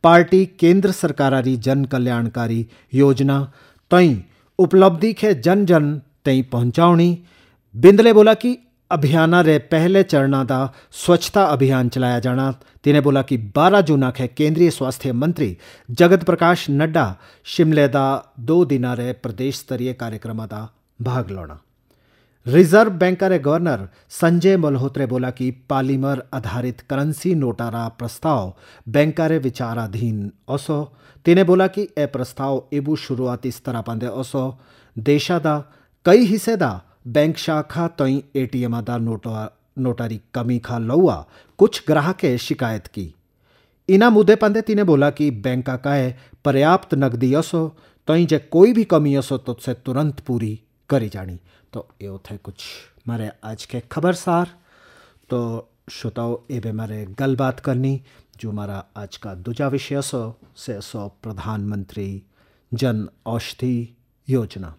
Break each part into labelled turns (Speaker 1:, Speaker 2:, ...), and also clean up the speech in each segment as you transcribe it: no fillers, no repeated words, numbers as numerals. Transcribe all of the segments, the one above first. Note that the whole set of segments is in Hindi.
Speaker 1: पार्टी केंद्र सरकारारी जन कल्याणकारी योजना तई उपलब्धि के जन जन तई पहुंचाउणी। बिंदले बोला कि अभियान रे पहले चरणा दा स्वच्छता अभियान चलाया जाना। तिने बोला कि 12 जून के केंद्रीय स्वास्थ्य मंत्री जगत प्रकाश नड्डा शिमले दा 2 दिन रे प्रदेश स्तरीय कार्यक्रम दा भाग लेना। रिजर्व बैंक रे गवर्नर संजय मल्होत्रे बोला कि पॉलीमर आधारित करेंसी नोटारा प्रस्ताव बैंक रे विचाराधीन असो। तिने बोला कि ए प्रस्ताव एबू शुरुआती स्तर पांदे असो। देशा दा कई हिस्से दा बैंक शाखा तई एटीएम दा नोटारी कमी खा लौआ कुछ ग्राहके शिकायत की। इना मुद्दे पांदे तिने बोला कि बैंक का पर्याप्त नकदी असो तई जे कोई भी कमी असो तो से तुरंत पूरी करी जानी। तो ये थे कुछ मारे आज के खबरसार। तो श्रोताओ एबे मारे गलबात करनी जो हमारा आज का दूजा विषय सो प्रधानमंत्री जन औषधि योजना।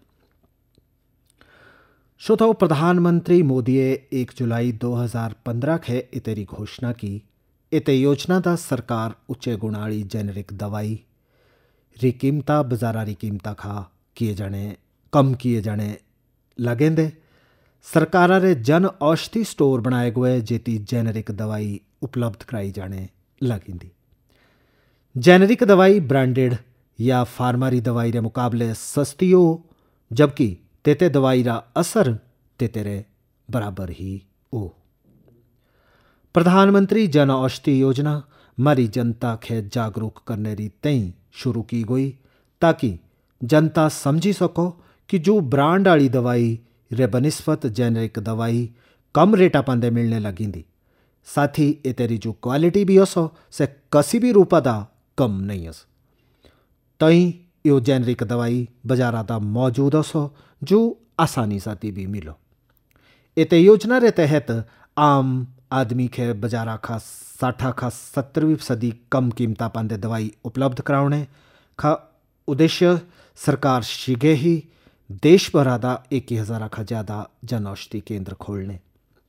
Speaker 1: श्रोताओ प्रधानमंत्री मोदीए 1 जुलाई 2015 के इतेरी घोषणा की। इते योजना दा सरकार उच्चे गुणाड़ी जेनेरिक दवाई री कीमता बाजारारी कीमता खा कम किए जाने लगेंदे। सरकार रे जन औषधि स्टोर बनाए गए जेती जेनेरिक दवाई उपलब्ध कराई जाने लगेंदी। जेनेरिक दवाई ब्रांडेड या फार्मारी दवाई रे मुकाबले सस्ती हो, जबकि तेते दवाई रा असर तेरे बराबर ही हो। प्रधानमंत्री जन औषधि योजना मारी जनता के जागरूक करने री तई शुरू की गई ताकि जनता समझी सको कि जो ब्रांड वाली दवाई रे बनिस्बत जेनेरिक दवाई कम रेटा पांदे मिलने लगींदी। साथ ही ए तेरी जो क्वालिटी भी असो से कसी भी रूपा दा कम नहीं अस। तई यो जेनेरिक दवाई बाजारा दा मौजूद असो जो आसानी साथी भी मिलो। इते योजना रे तहत आम आदमी के बाजारा खा 60 खा 70वीं सदी कम कीमता पांदे दवाई उपलब्ध कराने का उद्देश्य सरकार शीघ्र ही देश भर 21,000 का ज्यादा जन औषधि केंद्र खोलने।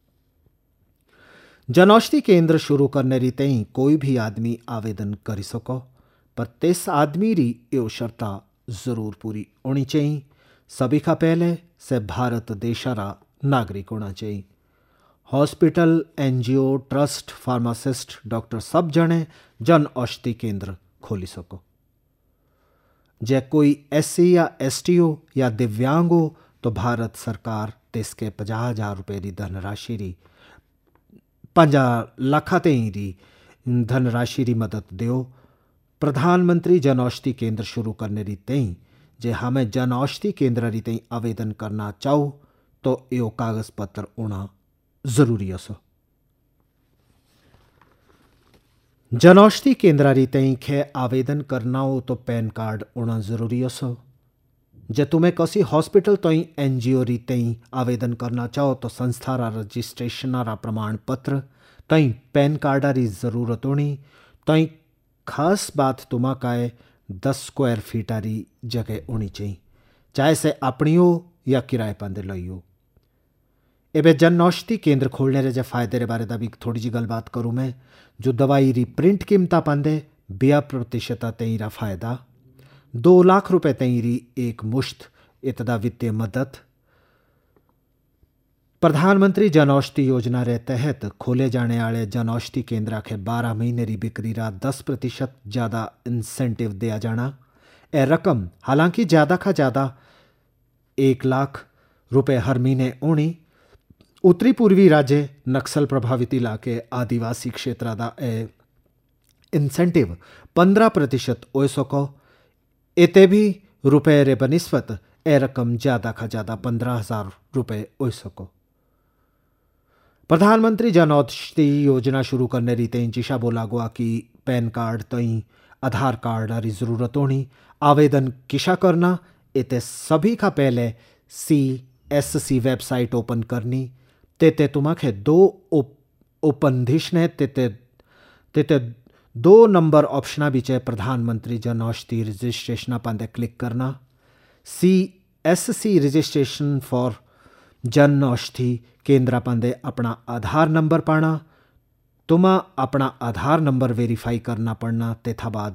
Speaker 1: जन औषधि केंद्र शुरू करने री तई कोई भी आदमी आवेदन कर सको, पर तेस आदमी री यो शर्ता जरूर पूरी होनी चाहिए। सभी का पहले से भारत देशारा नागरिक होना चाहिए। Hospital, NGO, trust, pharmacist, doctor सब जने जन औषधि केंद्र खोली सको। जे कोई एससी या एसटी हो या दिव्यांग हो तो भारत सरकार देश के 50,000 रुपये री धनराशि री 50 लाख री धनराशि री मदद दो। प्रधानमंत्री जन औषधि केंद्र शुरू करने री तई जे हमें जन औषधि केंद्र री तई आवेदन करना चाहो तो यो कागज पत्र होना जरूरी असो। जन औषधि केंद्र री तई खे आवेदन करना हो तो पैन कार्ड होना जरूरी असो। जे तुम्हें कसी हॉस्पिटल तई एनजीओ री तई आवेदन करना चाहो तो संस्था रा रजिस्ट्रेशन रा प्रमाण पत्र तई पैन कार्ड री जरूरत होनी। तई खास बात तुमा काए 10 स्क्वायर फीट री जगह होनी चाहिए, चाहे से अपनी हो या किराए पांदे लई हो। एबे जन औषधि केंद्र खोलने रे जे फायदे रे बारे दा भी थोड़ी जी गलबात करूँ मैं। जो दवाई री प्रिंट कीमता पांदे 20% तई रा फायदा, 2 लाख रुपए तई री एक मुश्त इतदा वित्तीय मदद। प्रधानमंत्री जन औषधि योजना रे तहत खोले जाने वाले जन औषधि केंद्र के 12 महीने री बिक्री रा 10% ज्यादा इंसेंटिव दिया जाना। ए रकम हालांकि ज्यादा का ज्यादा 1 लाख रुपए हर महीने होनी। उत्तरी पूर्वी राज्य, नक्सल प्रभावित इलाके, आदिवासी क्षेत्र दा इंसेंटिव 15% हो सको। इते भी रुपए रे बनिस्बत ए रकम ज्यादा का ज्यादा 15,000 रुपए हो सको। प्रधानमंत्री जन औषधि योजना शुरू करने री तई जिशा बोला गुआ कि पैन कार्ड तई आधार कार्ड री जरूरत होनी। आवेदन किशा करना, इते सभी का पहले CSC वेबसाइट ओपन करनी। तेते तुम्हें 2 ओपन दिशने तेते 2 नंबर ऑप्शन बीचे प्रधानमंत्री जन औषधि रजिस्ट्रेशन पांदे क्लिक करना। CSC registration for Jan Aushadhi केंद्र पांदे अपना आधार नंबर पाना। तुमा अपना आधार नंबर वेरीफाई करना पड़ना। तेथा बाद